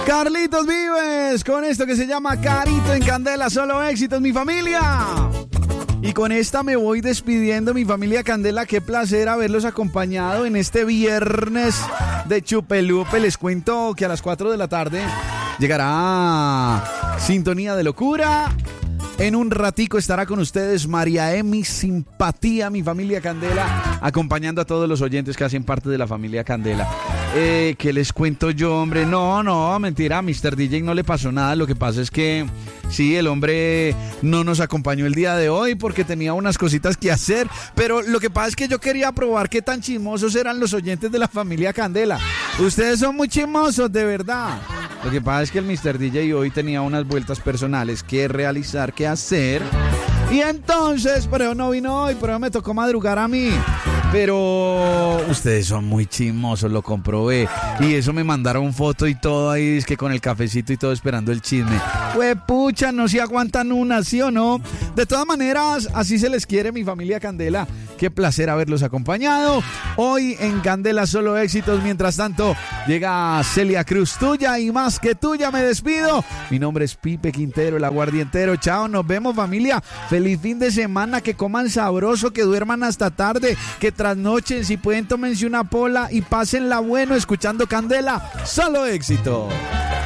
Carlitos Vives, con esto que se llama Carito en Candela, solo éxitos, mi familia. Y con esta me voy despidiendo, mi familia Candela. Qué placer haberlos acompañado en este viernes de Chupelupe. Les cuento que a las 4 de la tarde llegará Sintonía de Locura. En un ratico estará con ustedes María Emi Simpatía, mi familia Candela, acompañando a todos los oyentes que hacen parte de la familia Candela. ¿Qué les cuento yo, hombre? No, mentira, a Mr. DJ no le pasó nada. Lo que pasa es que sí, el hombre no nos acompañó el día de hoy porque tenía unas cositas que hacer. Pero lo que pasa es que yo quería probar qué tan chismosos eran los oyentes de la familia Candela. Ustedes son muy chismosos, de verdad. Lo que pasa es que el Mr. DJ hoy tenía unas vueltas personales que realizar, que hacer. Y entonces, pero no vino hoy, pero me tocó madrugar a mí. Pero ustedes son muy chismosos, lo comprobé. Y eso me mandaron foto y todo ahí, es que con el cafecito y todo esperando el chisme. Pucha, no se aguantan una, ¿sí o no? De todas maneras, así se les quiere, mi familia Candela. Qué placer haberlos acompañado hoy en Candela Solo Éxitos. Mientras tanto, llega Celia Cruz, tuya y más que tuya. Me despido. Mi nombre es Pipe Quintero, el aguardientero. Chao, nos vemos, familia. Feliz fin de semana, que coman sabroso, que duerman hasta tarde, que trasnochen, si pueden tómense una pola y pásenla bueno escuchando Candela Solo Éxito.